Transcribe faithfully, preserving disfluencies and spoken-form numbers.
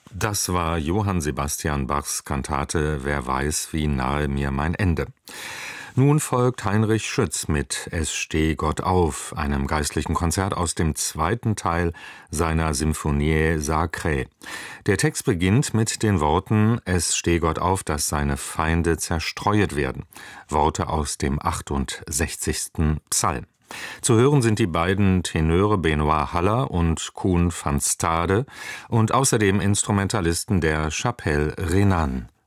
Das war Johann Sebastian Bachs Kantate »Wer weiß, wie nahe mir mein Ende«. Nun folgt Heinrich Schütz mit »Es steh Gott auf«, einem geistlichen Konzert aus dem zweiten Teil seiner Symphonie Sacrée. Der Text beginnt mit den Worten »Es steh Gott auf, dass seine Feinde zerstreuet werden«, Worte aus dem achtundsechzigsten Psalm. Zu hören sind die beiden Tenöre Benoit Haller und Koen van Stade und außerdem Instrumentalisten der Chapelle Renan.